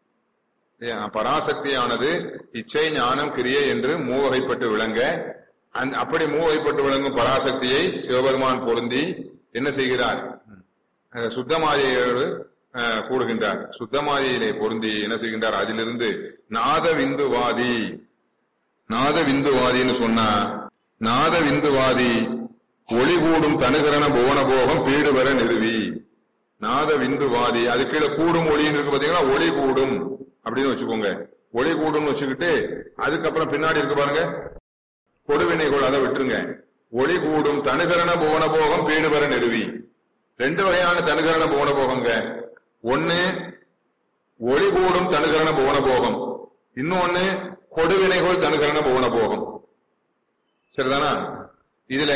பராசக்தியானது இச்சை ஞானம் கிரியை என்று மூவகைப்பட்டு விளங்க, அப்படி மூவகைப்பட்டு விளங்கும் பராசக்தியை சிவபெருமான் பொருந்தி என்ன செய்கிறார், சுத்தமாயையோடு கூடுகின்றார். சுத்தமாயிலே பொருந்தி என்ன செய்கின்றார், அதிலிருந்து நாத விந்துவாதி, நாத விந்துவாதின்னு சொன்னா, நாத விந்துவாதி ஒளி கூடும் தனுகரண புவன போகம் பீடு வர நிறுவி. நாத விந்துவாதி, அது கீழே கூடும் ஒளின்னு இருக்கு பாத்தீங்களா, ஒளி கூடும் அப்படின்னு வச்சுக்கோங்க. ஒளி கூடும் வச்சுக்கிட்டு அதுக்கப்புறம் பின்னாடி இருக்கு பாருங்க கொடுவினைகள், அதை விட்டுருங்க. ஒளி கூடும் தனுகரண புவன போகம் பீடு வர நிறுவி. ரெண்டு வகையான தனுகரண புவன போகங்க. ஒன்னு ஒளி கூடும் தனுகரண புவன போகம், இன்னொன்னு கொடுவினைகள் தனுகரண புவன போகம். சரிதானா? இதுல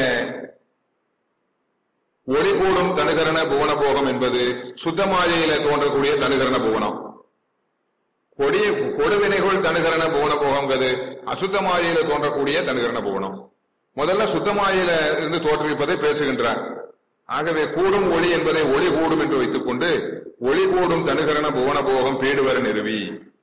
ஒளி கூடும் தனுகரண புவன போகம் என்பது சுத்தமாயையில தோன்றக்கூடிய தனுகரண புவனம். கொடிய கொடுவினைகள் தனுகரண புவன போகம்ங்கிறது அசுத்தமாயையில தோன்றக்கூடிய தனுகரண புவனம். முதல்ல சுத்தமாயில இருந்து தோற்றுவிப்பதை பேசுகின்றார். ஆகவே கூடும் ஒளி என்பதை ஒளி கூடும் என்று வைத்துக் கொண்டு ஒளி கூடும் தனுகரண புவன போகம் பீடுவர நிறுவி.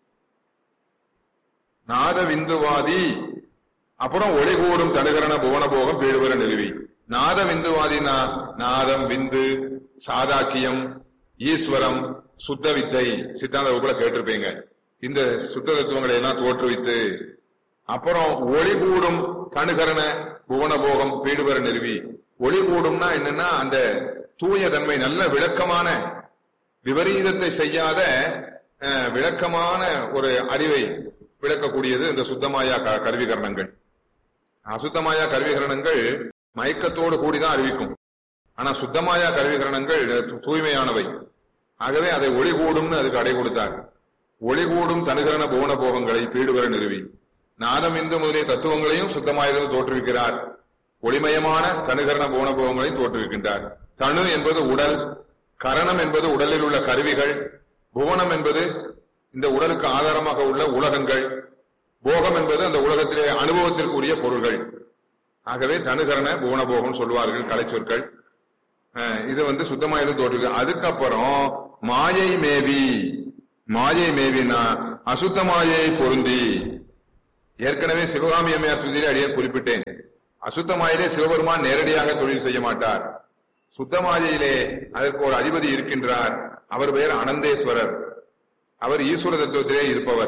நாத விந்துவாதி, அப்புறம் ஒளி கூடும் தனுகரண புவன போகம் பீடுவர நிறுவி. நாத விந்துவாதினா நாதம், விந்து, சாதாக்கியம், ஈஸ்வரம், சுத்த வித்தை, சித்தாந்த வகுப்புல கேட்டிருப்பீங்க. இந்த சுத்த தத்துவங்களை எல்லாம் தோற்றுவித்து அப்புறம் ஒளி கூடும் தனுகரண புவன போகம் பீடுவர நிறுவி. ஒளி கூடும்னா என்னன்னா அந்த தூய தன்மை, நல்ல விளக்கமான, விபரீதத்தை செய்யாத விளக்கமான ஒரு அறிவை விளக்கக்கூடியது இந்த சுத்தமாயா கருவிகரணங்கள். அசுத்தமாயா கருவிகரணங்கள் மயக்கத்தோடு கூடிதான் அறிவிக்கும். ஆனா சுத்தமாயா கருவிகரணங்கள் தூய்மையானவை. ஆகவே அதை ஒளி கூடும்னு அதுக்கு அடை கொடுத்தார். ஒளி கூடும் தனுகரண புவன போகங்களை பீடுவர நிறுவி. நாதம், இந்து முதலிய தத்துவங்களையும் சுத்தமாயிருந்து தோற்றுவிக்கிறார். ஒளிமயமான தனுகரண புவன போகங்களையும் தோற்றுவிக்கின்றார். தனு என்பது உடல், கரணம் என்பது உடலில் உள்ள கருவிகள், புவனம் என்பது இந்த உடலுக்கு ஆதாரமாக உள்ள உலகங்கள், போகம் என்பது அந்த உலகத்திலே அனுபவத்திற்குரிய பொருள்கள். ஆகவே தனுகரண புவன போகம் சொல்வார்கள் கலை சொற்கள். இது வந்து சுத்தமாயிருந்து தோற்றுவிக்க. அதுக்கப்புறம் மாயை மேவி, மாயை மேவினா அசுத்த மாயை பொருந்தி. ஏற்கனவே சிவகாமி அம்மையார் துதியிலே அடியே குறிப்பிட்டேன். அசுத்தமாயிலே சிவபெருமான் நேரடியாக தொழில் செய்ய மாட்டார். சுத்தமாயிலே அதற்கு ஒரு அதிபதி இருக்கின்றார். அவர் பெயர் அனந்தேஸ்வரர். அவர் ஈஸ்வர தத்துவத்திலே இருப்பவர்.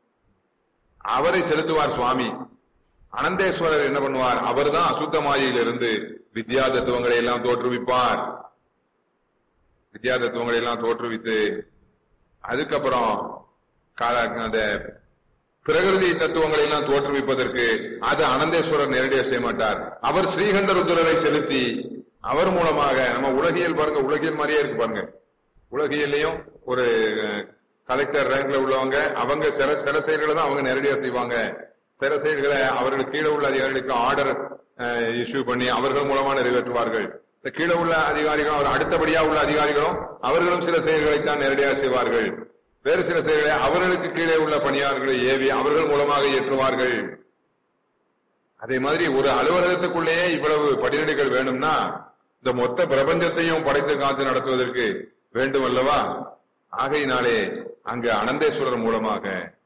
அவரை செலுத்துவார் சுவாமி. அனந்தேஸ்வரர் என்ன பண்ணுவார்? அவர் தான் அசுத்தமாயிலிருந்து வித்யா தத்துவங்களை எல்லாம் தோற்றுவிப்பார். வித்யா தத்துவங்களை எல்லாம் தோற்றுவித்து அதுக்கப்புறம் அந்த பிரகிருதி தத்துவங்களை எல்லாம் தோற்றுவிப்பதற்கு அது அனந்தேஸ்வரர் நேரடியாக செய்ய மாட்டார். அவர் ஸ்ரீகண்ட ருத்ரரை செலுத்தி அவர் மூலமாக நம்ம உலகியல் பாருங்க, உலகியல் மாதிரியே இருக்கு பாருங்க. உலகியல்லையும் ஒரு கலெக்டர் ரேங்க்ல உள்ளவங்க அவங்க சில சில செயல்களை தான் அவங்க நேரடியா செய்வாங்க. சில செயல்களை அவர்களுக்கு கீழே உள்ள அதிகாரிகளுக்கு ஆர்டர் இஷ்யூ பண்ணி அவர்கள் மூலமா நிறைவேற்றுவார்கள். கீழே உள்ள அதிகாரிகளும் அவர் அடுத்தபடியா உள்ள அதிகாரிகளும் அவர்களும் சில செயல்களைத்தான் நேரடியாக செய்வார்கள். வேறு சில செயல்களை அவர்களுக்கு கீழே உள்ள பணியாளர்களை ஏவி அவர்கள் மூலமாக ஏற்றுவார்கள். அதே மாதிரி ஒரு அலுவலகத்துக்குள்ளேயே இவ்வளவு படிநிலைகள் வேணும்னா இந்த மொத்த பிரபஞ்சத்தையும் படைத்து காத்து நடத்துவதற்கு வேண்டும் அல்லவா? ஆகையினாலே அங்கு அனந்தேஸ்வரர் மூலமாக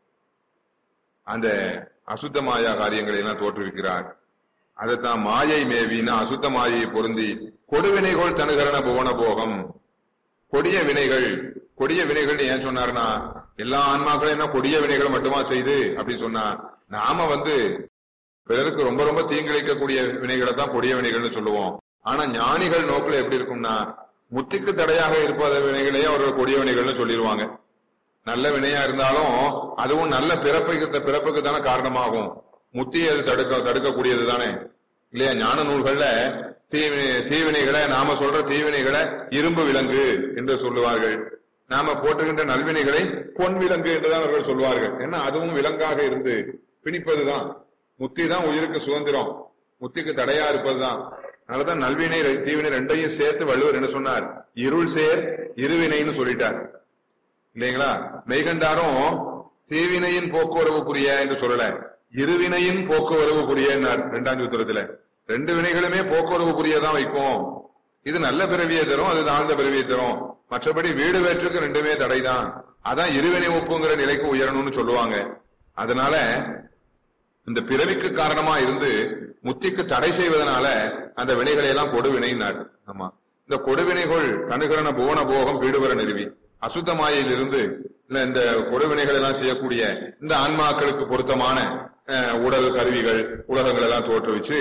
அந்த அசுத்த மாயா காரியங்களை எல்லாம் தோற்றுவிக்கிறார். அதைத்தான் மாயை மேவினா அசுத்த மாயை பொருந்தி கொடுவினைகள் தனுகரண புவன போகம். கொடிய வினைகள், கொடிய வினைகள் ஏன் சொன்னார்னா எல்லா ஆன்மாக்களும் என்ன கொடிய வினைகள் மட்டுமா செய்து அப்படின்னு சொன்னா, நாம வந்து பிறருக்கு ரொம்ப ரொம்ப தீங்கிழைக்கக்கூடிய வினைகளை தான் கொடிய வினைகள்னு சொல்லுவோம். ஆனா ஞானிகள் நோக்கில் எப்படி இருக்கும்னா முத்திக்கு தடையாக இருப்பத வினைகளையே அவர்கள் கொடிய வினைகள்னு சொல்லிடுவாங்க. நல்ல வினையா இருந்தாலும் அதுவும் நல்ல பிறப்புக்கு பிறப்புக்கு தானே காரணமாகும். முத்தியை அது தடுக்க தடுக்கக்கூடியது தானே இல்லையா? ஞான நூல்கள்ல தீவி தீவினைகளை நாம சொல்ற தீவினைகளை இரும்பு விலங்கு என்று சொல்லுவார்கள். நாம போட்டுகின்ற நல்வினைகளை பொன் விலங்கு என்றுதான் அவர்கள் சொல்வார்கள். ஏன்னா அதுவும் விலங்காக இருந்து பிணிப்பதுதான். முத்தி தான் உயிருக்கு சுதந்திரம், முத்திக்கு தடையா இருப்பதுதான். அதனாலதான் நல்வினை தீவினை ரெண்டையும் சேர்த்து வள்ளுவர் என்ன சொன்னார்? இருள் சேர் இருவினைன்னு சொல்லிட்டார் இல்லைங்களா? மெய்கண்டாரும் தீவினையின் போக்குவரவு புரிய என்று சொல்லல, இருவினையின் போக்குவரவு புரியன்னார் இரண்டாம் சூத்திரத்துல. ரெண்டு வினைகளுமே போக்குவரவு புரியதான் வைக்கும். இது நல்ல பிறவியை தரும், அது தாழ்ந்த பிறவியை தரும். மற்றபடி வீடு வேற்றுக்கு ரெண்டுமே தடைதான். அதான் இருவினை ஒப்புங்கிற நிலைக்கு உயரணும்னு சொல்லுவாங்க. அதனால இந்த பிறவிக்கு காரணமா இருந்து முத்திக்கு தடை செய்வதனால அந்த வினைகளை எல்லாம் கொடுவினைனார். ஆமா, இந்த கொடுவினைகள் கணுகரண புவன போகம் வீடுவர நிறுவி அசுத்தமாயில் இருந்து இந்த கொடுவினைகள் எல்லாம் செய்யக்கூடிய இந்த ஆன்மாக்களுக்கு பொருத்தமான உடல் கருவிகள் உலகங்கள் எல்லாம் தோற்றுவிச்சு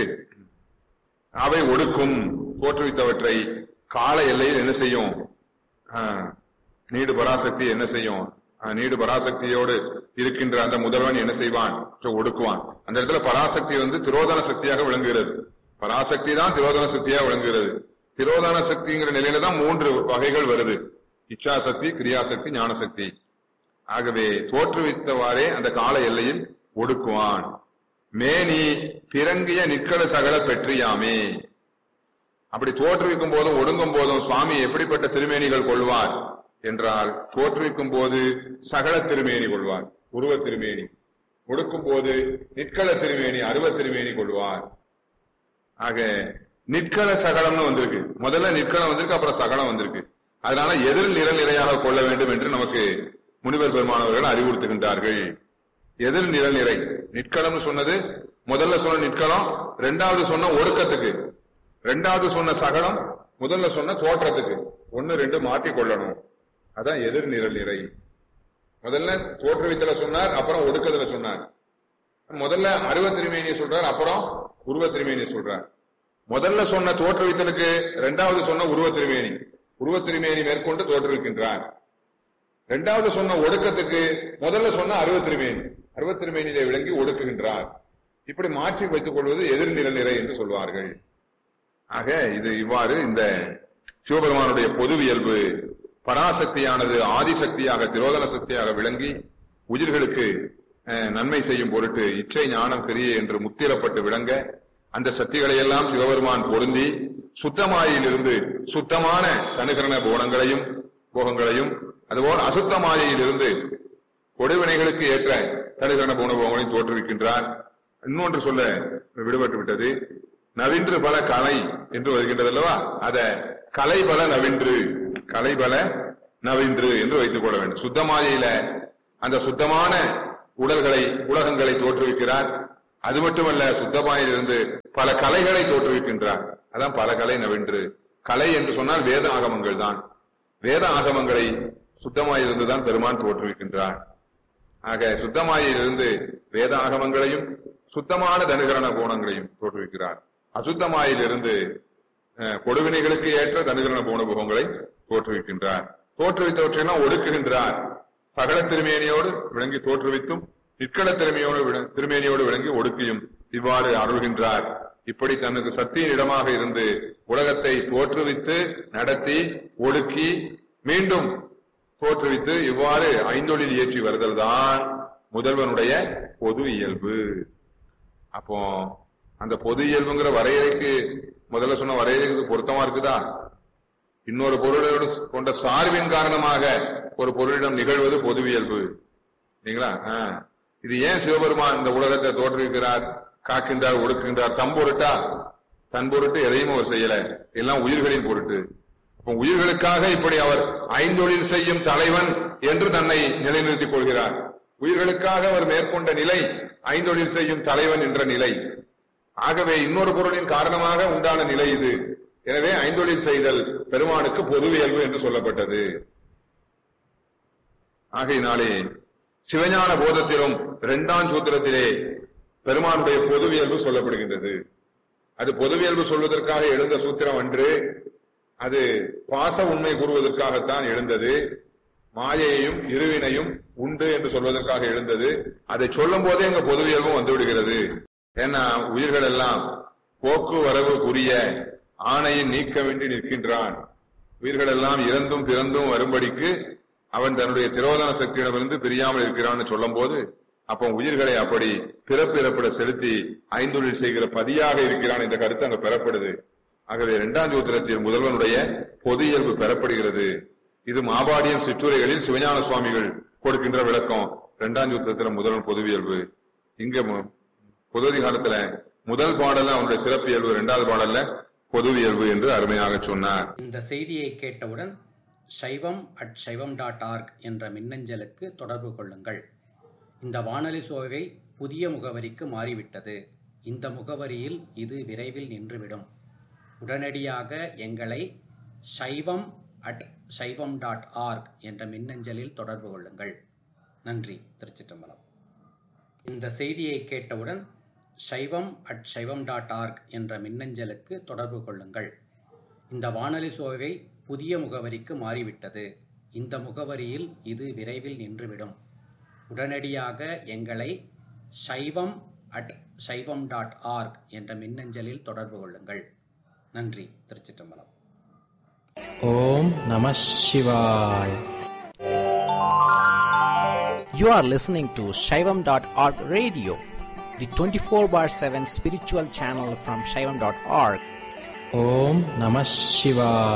அவை ஒடுக்கும். தோற்றுவித்தவற்றை கால எல்லையில் என்ன செய்யும்? நீடு பராசக்தி என்ன செய்யும்? நீடு பராசக்தியோடு இருக்கின்ற அந்த முதல்வன் என்ன செய்வான்? ஒடுக்குவான். அந்த இடத்துல பராசக்தி வந்து திரோதன சக்தியாக விளங்குகிறது. பராசக்தி தான் திரோதன சக்தியாக விளங்குகிறது. திரோதன சக்திங்கிற நிலையில தான் மூன்று வகைகள் வருது: இச்சாசக்தி, கிரியாசக்தி, ஞானசக்தி. ஆகவே தோற்றுவித்தவாறே அந்த கால எல்லையில் ஒடுக்குவான். மேனி பிறங்கிய நிற்கள சகல பெற்றியாமே. அப்படி தோற்றுவிக்கும் போதும் ஒடுங்கும் போதும் சுவாமி எப்படிப்பட்ட திருமேனிகள் கொள்வார் என்றால், தோற்றுவிக்கும் போது சகல திருமேனி கொள்வார், உருவ திருமேனி. ஒடுக்கும் போது நிற்கள திருமேனி, அருவ திருமேனி கொள்வார். ஆக நிற்கள சகலம்னு வந்திருக்கு. முதல்ல நிற்களம் வந்திருக்கு, அப்புறம் சகலம் வந்திருக்கு. அதனால எதிர் நிரல் நிறையாக கொள்ள வேண்டும் என்று நமக்கு முனிவர் பெருமானவர்கள் அறிவுறுத்துகின்றார்கள். எதிர் நிரல் நிறை. நிற்களம்னு சொன்னது முதல்ல சொன்ன நிற்களம், ரெண்டாவது சொன்ன ஒடுக்கத்துக்கு, ரெண்டாவது சொன்ன சகலம், முதல்ல சொன்ன தோற்றத்துக்கு. ஒன்னு ரெண்டு மாற்றி கொள்ளணும். அதான் எதிர் நிரல் நிறை. முதல்ல தோற்றுவித்தல சொன்னார், அப்புறம் ஒடுக்கத்துல சொன்னார். முதல்ல அருவ திருமேனியை சொல்றார், அப்புறம் உருவ திருமேனியை சொல்றார். முதல்ல சொன்ன தோற்றுவித்தலுக்கு ரெண்டாவது சொன்ன உருவ திருமேனி, உருவ திருமேனி மேற்கொண்டு தோற்றுவிக்கின்றார். இரண்டாவது சொன்ன ஒடுக்கத்துக்கு முதல்ல சொன்ன அருவ திருமேனி, அருவ திருமேனியிலே விளங்கி ஒடுக்குகின்றார். இப்படி மாற்றி வைத்துக் கொள்வது எதிர் நிரல் நிறை என்று சொல்வார்கள். ஆக இது இவ்வாறு இந்த சிவபெருமானுடைய பொது இயல்பு பராசக்தியானது ஆதிசக்தியாக திரோதன சக்தியாக விளங்கி உயிர்களுக்கு நன்மை செய்யும் பொருட்டு இச்சை ஞானம் கிரியை என்று முத்திரப்பட்டு விளங்க அந்த சக்திகளை எல்லாம் சிவபெருமான் பொருந்தி சுத்தமாயிலிருந்து சுத்தமான தனுகரண போனங்களையும் போகங்களையும் அதுபோல் அசுத்தமாயிலிருந்து கொடுவினைகளுக்கு ஏற்ற தனுகரண போன போகங்களையும் தோற்றுவிக்கின்றார். இன்னொன்று சொல்ல விடுபட்டு விட்டது. நவின்று பல கலை என்று வருகின்றது அல்லவா? அத கலை பல நவின்று, கலை பல நவின்று என்று வைத்துக் கொள்ள வேண்டும். சுத்தமாயில அந்த சுத்தமான உடல்களை உலகங்களை தோற்றுவிக்கிறார். அது மட்டுமல்ல, சுத்தமாயிலிருந்து பல கலைகளை தோற்றுவிக்கின்றார். அதான் பல கலை நவென்று. கலை என்று சொன்னால் வேத ஆகமங்கள் தான். வேத ஆகமங்களை சுத்தமாயிலிருந்துதான் பெருமான் தோற்றுவிக்கின்றார். ஆக சுத்தமாயிலிருந்து வேத ஆகமங்களையும் சுத்தமான தனுகரண கோணங்களையும் தோற்றுவிக்கிறார். அசுத்தமாயிலிருந்து கொடுவினைகளுக்கு ஏற்ற தனுகரண கோணபோகங்களை தோற்றுவிக்கின்றார். தோற்றுவித்தவற்றையெல்லாம் ஒடுக்குகின்றார். சகல திருமேனியோடு விளங்கி தோற்றுவித்தும் நிற்கள திறமையோடு திருமேனியோடு விளங்கி ஒடுக்கியும் இவ்வாறு அருள்கின்றார். இப்படி தனக்கு சக்தியின் இடமாக இருந்து உலகத்தை தோற்றுவித்து நடத்தி ஒடுக்கி மீண்டும் தோற்றுவித்து இவ்வாறு ஐந்தொழில் ஏற்றி வருதல் தான் முதல்வனுடைய பொது இயல்பு. அப்போ அந்த பொது இயல்புங்கிற வரையறைக்கு முதல்ல சொன்ன வரையறைக்கு பொருத்தமா இருக்குதா? இன்னொரு பொருளோடு கொண்ட சார்பின் காரணமாக ஒரு பொருளிடம் நிகழ்வது பொதுவியல்பு இல்லைங்களா? இது ஏன் சிவபெருமான் இந்த உலகத்தை தோற்றுவிக்கிறார், காக்கின்றார், ஒடுக்குகின்றார்? தம் பொருட்டா? தன் பொருட்டு எதையும் அவர் செய்யல, எல்லாம் உயிர்களின் பொருட்டு. அப்ப உயிர்களுக்காக இப்படி அவர் ஐந்தொழில் செய்யும் தலைவன் என்று தன்னை நிலைநிறுத்திக் கொள்கிறார். உயிர்களுக்காக அவர் மேற்கொண்ட நிலை ஐந்தொழில் செய்யும் தலைவன் என்ற நிலை. ஆகவே இன்னொரு பொருளின் காரணமாக உண்டான நிலை இது. எனவே ஐந்தொழில் செய்தல் பெருமானுக்கு பொது இயல்பு என்று சொல்லப்பட்டது. ஆகையினாலே சிவஞான போதத்திலும் இரண்டாம் சூத்திரத்திலே பெருமானுடைய பொதுவியல்பு சொல்லப்படுகின்றது. அது பொதுவியல்பு சொல்வதற்காக எழுந்த சூத்திரம் அன்று, அது பாச உண்மை கூறுவதற்காகத்தான் எழுந்தது. மாயையையும் இருவினையும் உண்டு என்று சொல்வதற்காக எழுந்தது. அதை சொல்லும் போதே எங்க பொதுவியல்பும் வந்துவிடுகிறது. ஏன்னா உயிர்கள் எல்லாம் போக்குவரவு புரிய ஆணையின் நீக்கமின்றி நிற்கின்றான். உயிர்கள் எல்லாம் இறந்தும் பிறந்தும் வரும்படிக்கு அவன் தன்னுடைய திரோதன சக்தியிடமிருந்து பிரியாமல் இருக்கிறான்னு சொல்லும் போது, அப்ப உயிர்களை அப்படி பிறப்பிறப்பிட செலுத்தி ஐந்தொழில் செய்கிற பதியாக இருக்கிறான் என்ற கருத்து அங்க பெறப்படுது. ஆகவே இரண்டாம் சூத்திரத்தில் முதல்வனுடைய பொது இயல்பு பெறப்படுகிறது. இது மாபாடியம் சிற்றுரைகளில் சிவஞான சுவாமிகள் கொடுக்கின்ற விளக்கம். இரண்டாம் சூத்திரத்துல முதல்வன் பொதுவியல்பு. இங்க பொதுதிகாரத்துல முதல் பாடல்ல அவனுடைய சிறப்பு இயல்பு, இரண்டாவது பாடல்ல பொதுவியல்பு என்று அருமையாக சொன்னார். இந்த செய்தியை கேட்டவுடன் சைவம் அட் சைவம் டாட் ஆர்க் என்ற மின்னஞ்சலுக்கு தொடர்பு கொள்ளுங்கள். இந்த வானொலி சோவை புதிய முகவரிக்கு மாறிவிட்டது. இந்த முகவரியில் இது விரைவில் நின்றுவிடும். உடனடியாக எங்களை சைவம் அட் சைவம் டாட் ஆர்க் என்ற மின்னஞ்சலில் தொடர்பு கொள்ளுங்கள். நன்றி. திருச்சிற்றம்பலம். இந்த செய்தியை கேட்டவுடன் சைவம் அட் சைவம் டாட் ஆர்க் என்ற மின்னஞ்சலுக்கு தொடர்பு கொள்ளுங்கள். இந்த வானொலி சோவை புதிய முகவரிக்கு மாறிவிட்டது. இந்த முகவரியில் இது விரைவில் நின்றுவிடும். உடனடியாக எங்களை சைவம் அட் சைவம் டாட் ஆர்க் என்ற மின்னஞ்சலில் தொடர்பு கொள்ளுங்கள். நன்றி. திருச்சிற்றம்பலம். ஓம் நம சிவாய். You are listening to Shaivam dot org radio, the twenty-four bar seven spiritual channel from Shaivam dot org. Om Namah Shivaya.